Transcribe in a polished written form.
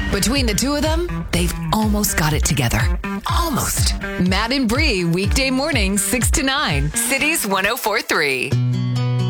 Between the two of them, they've almost got it together. Almost. Matt and Bree, weekday mornings, 6 to 9. Cities 104.3.